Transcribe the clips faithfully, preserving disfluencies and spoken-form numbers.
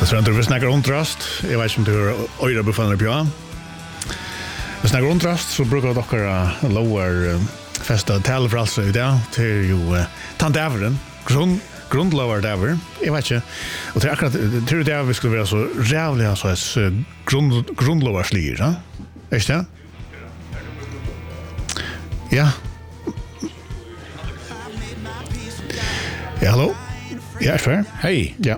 Så tror jag vi snackar ontrast. Jag vet inte hur öra befannar på. Vi snackar ontrast så brukar dockar lower festa tal för alltså idag till ju tant Everden. Grund grundlover där. Jag vet inte. Och det akkurat tror det vi skulle vara så jävla så är grund grundloversliger, va? Är det? Ja. Ja, hallo. Ja, fair. Hej. Ja.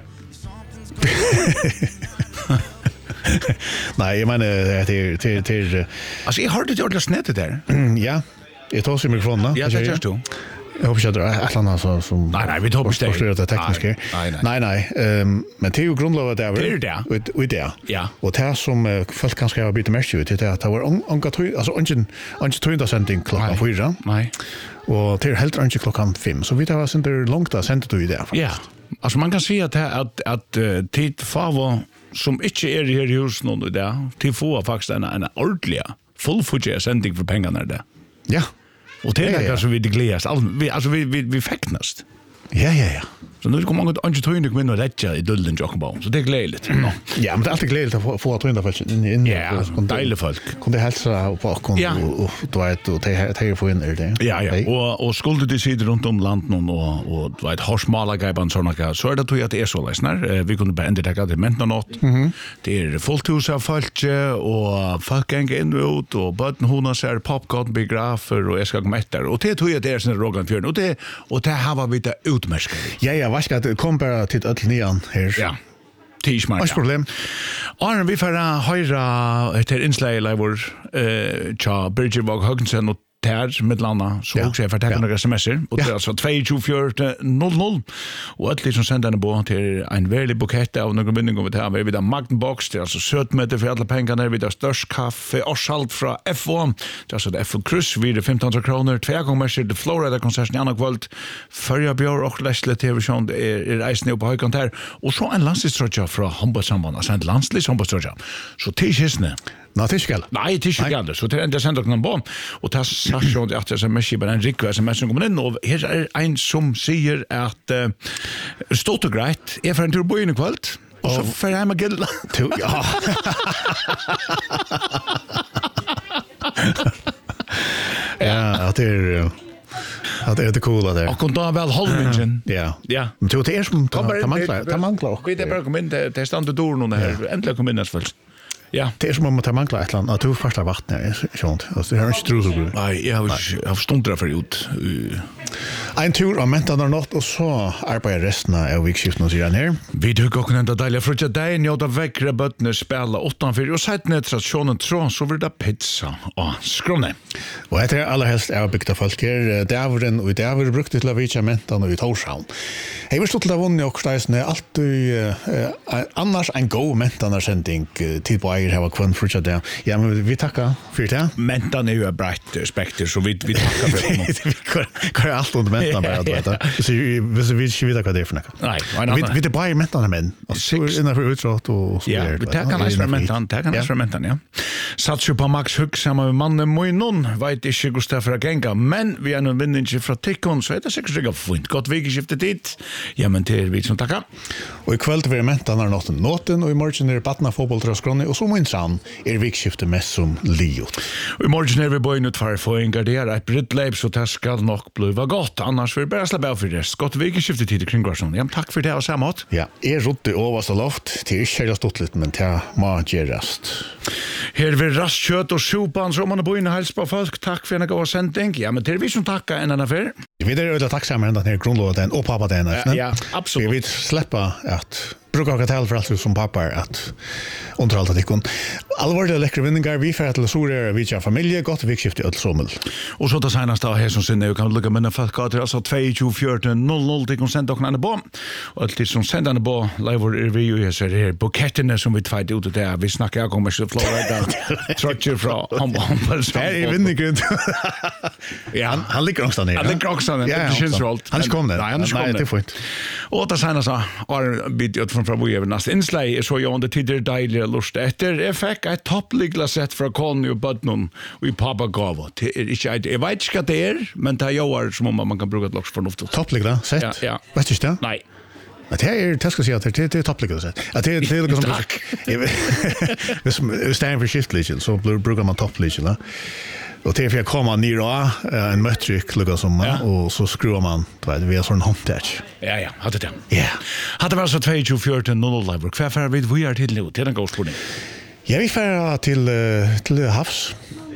Nej, jag menar till till till Alltså jag hörde det ordentligt snett där. ja. Jag tar sig mikrofonen. Ja, det gör du. Jag hoppas att det är ett annat så som Nej, nej, vi tar på det tekniska. Nej, nej. Nej, ehm men det är ju grundlaget där. Det är det. Och och det. Ja. Och det som folk kan skriva lite mer ut det att det var onka alltså ingen ingen två sändning klockan fyra. Nej. Och till helt inte klockan fem. Så vi tar oss inte långt att sända du det. Ja. Alltså man kan säga att att att tid favo som inte är här i huset någon där till få faktiskt en en ordentlig full footage sändning för pengarna där. Ja. Och det är ja, ja. kanske vi det gläds alltså vi vi vi fäktnast. Ja, ja, ja. Så nu kommer man inte tog in med och lägga i dullen Jockenbaum. Så det är glädligt. Ja, men det är alltid glädligt att få att trinda folk in in. Ja, dejliga folk. Kunde hälsa på och och då vet och det det får in det. Ja, ja. Och och skulle det se runt om landet och och du vet horsmala gaiban såna där. Så är det tror jag att det är så läsnar. Vi kunde bara ändra det att det menar något. Mhm. Det är fullt hus av folk och folk gänga in och ut och button hona ser popcorn biografer och jag ska komma efter. Och det tror jag det är sån Rogan fjärn och det och det har vi det utmärskade. Ja, ja, vad ska det komma bara till öll nian här. Ja. Tischmark. Vad problem? Och vi får höra till inslag live eh cha Bridget Vog Hugginson och där med landa så också jag förtäcker några semester och det är alltså två fyra noll noll och att liksom sända en båt till en väldigt bukett av några bindningar vi tar vi där Magnbox det är alltså sötmöte för alla pengarna vi där störst kaffe och salt från F O det är alltså det F O Cruise vid femtonhundra kronor två gånger det Florida concession i andra kväll förra björ och Leslie T V show är reisen på högkant här och så en landslagströja från handbollssamband alltså en landslagströja så tishisne. Nej, tiskal. Nej, tiskal. Så det är inte sänd någon barn och ta station att det är mycket bara en rikvä som som kommer in och här är en som säger att uh, stort och grejt är för en tur på in kväll och så för hem och gilla. Ja. Ja, det är Ja, det är det coola där. Och då väl Holmingen. Ja. Ja. Men det är som ta manglar, ta manglar. Vi det bara kom in det stand dörren och här äntligen kom in nästan. Ja. Det är som om man tar manglar ett land att du första vatten är sånt. Alltså det har inte trott så bra. Nej, jag har jag har stundat för ut. En tur om mentan har nått och så arbetar resten av vikskiften och sidan här. Vi tycker också att det är för att det är njöta väckra bötner spela åttanfyra och sätt ner att sjönen trån så blir det pizza och skråne. Och det är allra helst avbyggda folk här. Det är den och det är brukt till att vitja mentan och i Torshavn. Jag vill stå till att vunna och stälsna alltid annars en god mentanarsändning till på äger här var kvann för det. Ja, men vi tackar för det. Mentan är ju ett brett spekter så vi vi tackar för det. Vi kör allt under mentan bara att veta. Så vi vi inte vet vad det är för något. Nej, vi vi det bara mentan men. Så innanför utråt och så där. Ja, vi tackar nästan för mentan, tackar nästan för mentan, ja. Satsar på Max Hugg samma med mannen Moinon, vet inte Gustaf Genga, men vi är nu vinnande från Tikkon så är det säkert så fint. Gott vikskifte dit. Ja, men det är vi som tackar. Och i kväll vi mentan har nått noten och i morgon är det Batna fotbollskrona och så minsann är vikskifte mest som liot. Och i morgon är vi början ut för få en gardera ett brittleip så det ska nog bli gott. Annars vill vi bara släppa av för det. Skott vikskifte tid kring Garsson. Ja, tack för det och samåt. Ja, är runt i översta loft till kärra stort lite men det må gerast. Här vi rastkött och sopan som man på in hälsa på folk. Tack för en god sändning. Ja, men det är vi som tackar en annan för. Vi är öde tacksamma ända ner grundlåten och pappa den. Ja, absolut. Vi vill släppa att brukar jag tala för allt som pappar att underhålla det kon. Allvarliga läckra vinningar vi för att sora vidja familj gott vikskifte öll somel. Och så det senaste här som sen kan lucka men folk att det alltså två fyra noll noll det kan sända och på. Och allt som sända på live review här så här buketten som vi tvåt ut där vi snackar om så Florida. Trotcher från om om så är vinningen. Ja, han han ligger också ner. Han ligger också ner. Det känns rolt. Han kommer. Nej, han kommer. Det är fint. Och det senaste har bit från från vi nästa inslag är så jag under tider dejliga lust efter effekt ett toppligla sätt för Conny och Button och i pappa gav det är inte jag vet inte det är men det gör som om man kan bruka lox förnuft toppligla sätt ja, ja. vet du det nej Men det är det ska säga att det är toppligt så. Att det det är liksom det står för skiftligen så brukar man toppligt, va? Och det är för att komma ner och en metric lugga som man och så skruvar man du vet vi har sån homtouch. Ja ja, hade det. Ja. Hade var så tjugo fjorton noll noll live. Kvar för vi vi är till nu till den går spårning. Ja, vi får till till havs.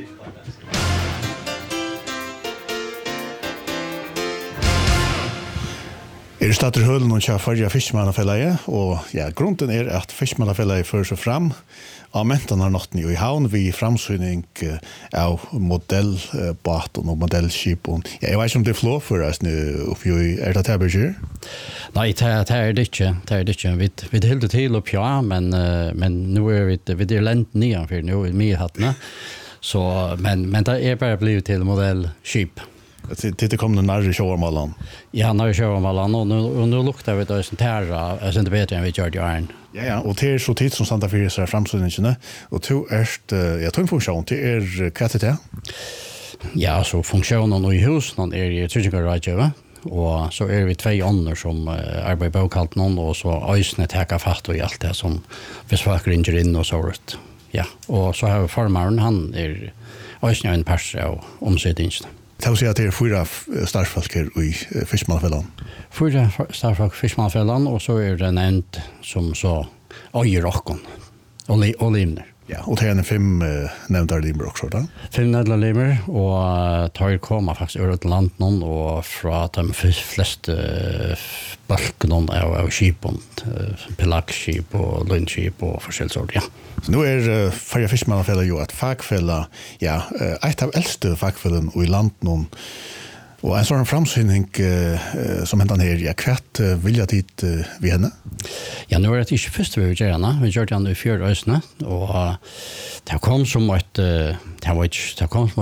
Er starter høllen og kjær farja fiskmannafellege, og ja, grunden er at fiskmannafellege fører seg fram av mentene natten i havn vi framsyning av modellbaten og modellskipen. Ja, jeg vet ikke om det er flå for oss nå oppi i er det Taberger? Nei, det er det ikke. Det er det ikke. Vi, vi hilder til oppi, ja, men, men nå er vi, vi er lent nianfor, nå er mye hattene. Så, men, men det er bare blivet til modellskip. Det det kommer närre Sjövarmallan. Ja, närre Sjövarmallan och nu och nu luktar vi då sånt här, alltså inte bättre än vi gör det iron. Ja ja, och det är så tid som Santa Fe så framsynningen och två är jag tror funktion det är kvatet. Ja, så funktionen och i hus någon är ju tycker jag rätt va. Och så är vi två andra som arbetar på kallt någon och så ösnet täcka fatt och allt det som försöker in in och så rätt. Ja, och så har farmaren han är ösnet en pers och omsättningen. Det vill att det är fyra starfolk i Fiskmannafällan. Fyra starfolk i Fiskmannafällan och så är det nämnt som så Öjerockon och limner. Ja, och det är en fem uh, nämnda limmer också då. Fem nämnda limmer och uh, tar komma faktiskt ur ett land någon och från de flesta uh, balken av, av skipen, uh, pelagskip och lundskip och försäljsord, ja. Så nu är uh, Färja Fiskmannafällan ju att fackfälla, ja, uh, ett av äldste fackfällen i land någon. Och en sån framsyning uh, som hända här, ja, kvart uh, vill jag dit uh, vid henne? Ja, nu är det inte först vi gör henne. Vi gör det i fjärde ösne. Och uh, det kom som ett, uh, det var inte, det kom som